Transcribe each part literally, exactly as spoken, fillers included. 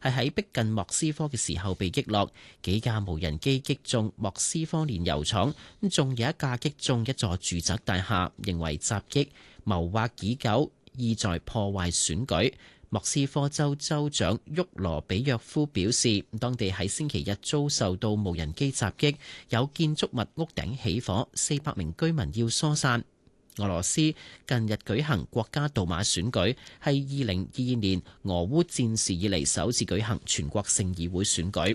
係喺逼近莫斯科嘅時候被擊落，幾架無人機擊中莫斯科煉油廠，咁仲有一架擊中一座住宅大廈，認為襲擊謀劃已久，意在破壞選舉。莫斯科州州長沃羅比約夫表示，當地喺星期日遭受到無人機襲擊，有建築物屋頂起火，四百名居民要疏散。俄羅斯近日舉行國家杜馬選舉，係二零二二年俄烏戰事以嚟首次舉行全國性議會選舉。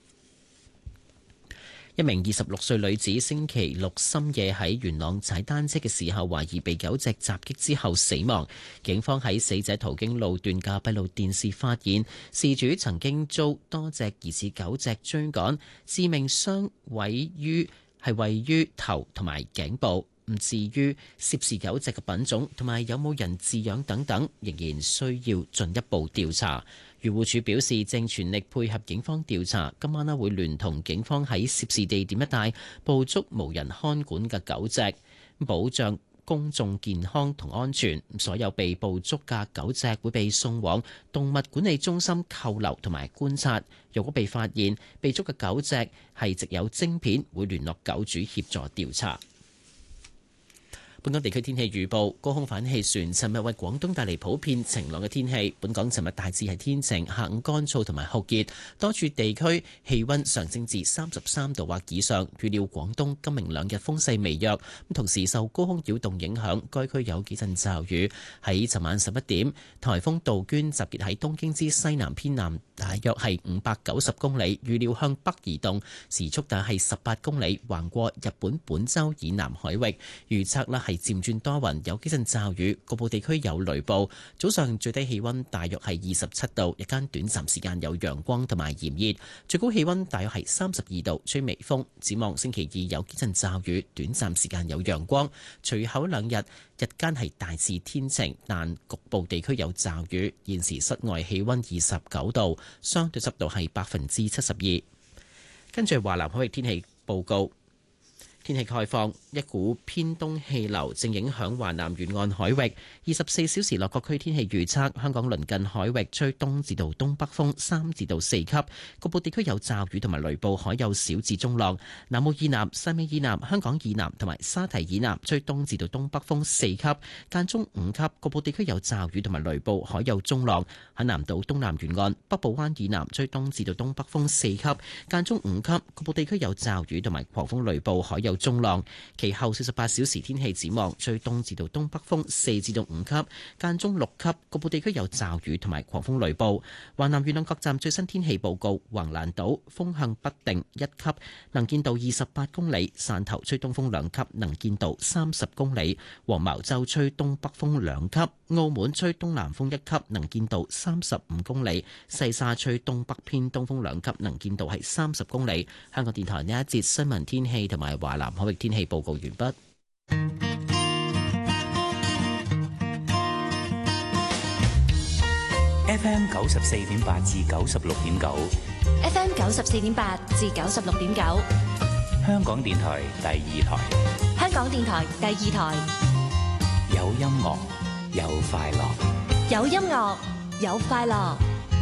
一名二十六歲女子星期六深夜喺元朗踩單車嘅時候，懷疑被狗隻襲擊之後死亡。警方喺死者途經路段嘅閉路電視發現，事主曾經遭多隻疑似狗隻追趕，致命傷位於係位於頭同埋頸部。唔至於涉事狗隻嘅品種同埋有冇人飼養等等，仍然需要進一步調查。漁護署表示，正全力配合警方調查，今晚咧會聯同警方喺涉事地點一帶捕捉無人看管嘅狗隻，保障公眾健康同安全。所有被捕捉嘅狗隻會被送往動物管理中心扣留同埋觀察。如果被發現被捉嘅狗隻係植有晶片，會聯絡狗主協助調查。本港地區天氣預報，高空反氣旋尋日為廣東帶嚟普遍晴朗嘅天氣。本港尋日大致係天晴，下午乾燥同埋酷熱，多處地區氣溫上升至三十三度或以上。預料廣東今明兩日風勢微弱，同時受高空擾動影響，該區有幾陣驟雨。喺尋晚十一點，颱風杜鵑集結喺東京之西南偏南，大約係五百九十公里，預料向北移動，時速大係十八公里，橫過日本本州以南海域。預測啦係漸轉多雲，有幾陣驟雨，局部地區有雷暴。早上最低氣溫大約係二十七度，日間短暫時間有陽光同埋炎熱，最高氣溫大約係三十二度，吹微風。展望星期二有幾陣驟雨，短暫時間有陽光。隨後兩日日間係大致天晴，但局部地區有驟雨。現時室外氣溫二十九度，相對濕度係百分之七十二。跟住華南海域天氣報告。天氣概況，一股偏東氣流正影響華南沿岸海域。二十四小時內各區天氣預測：香港鄰近海域吹東至到東北風三至到四級，局部地區有驟雨同埋雷暴，海有小至中浪。南澳以南、汕尾以南、香港以南同埋沙堤以南吹東至到東北風四級，間中五級，局部地區有驟雨同埋雷暴，海有中浪。喺南島東南沿岸、北部灣以南吹東至到東北風四級，間中五級，局部地區有驟雨同埋狂風雷暴，海有中浪。其後四十八小時天氣展望，吹東至到東北風四至到五級，間中六級，局部地區有驟雨同埋狂風雷暴。華南沿岸各站最新天氣報告：橫瀾島風向不定一級，能見度二十八公里；汕頭吹東風兩級，能見度三十公里；黃茅洲吹東北風兩級；澳門吹東南風一級，能見度三十五公里；西沙吹東北偏東風兩級，能見度係三十公里。香港電台呢一節新聞天氣同埋華南海域天氣報告完畢。 F M 九十四點八至九十六點九 ，F M 九十四點八至九十六點九， 香港電台第二台， 香港電台第二台， 有音樂，有快樂， 有音樂，有快樂。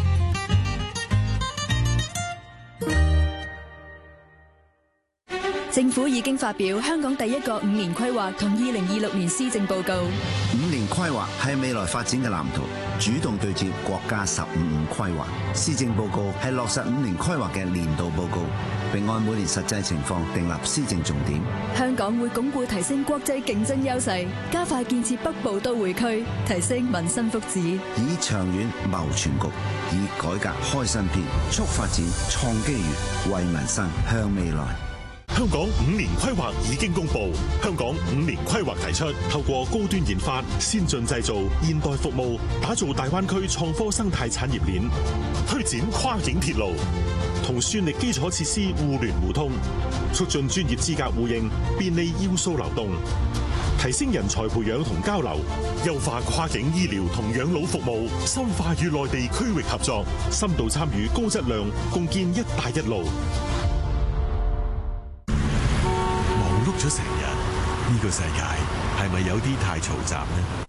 政府已經發表香港第一個五年規劃同二零二六年施政報告。 五年規劃係未來發展嘅藍圖，主動對接國家十五五規劃。施政報告係落實五年規劃嘅年度報告，並按每年實際情況訂立施政重點。 香港會鞏固提升國際競爭優勢，加快建設北部都會區，提升民生福祉， 以長遠謀全局，以改革開新篇，促發展創機遇，為民生向未來。 香港五年規劃已經公布，香港五年規劃提出，透過高端研發、先進製造、現代服務，打造大灣區創科生態產業鏈，推展跨境鐵路，同算力基礎設施互聯互通，促進專業資格互認，便利要素流動，提升人才培養同交流，優化跨境醫療同養老服務，深化與內地區域合作，深度參與高質量共建一帶一路。 咗成日，呢個世界係咪有啲太嘈雜呢？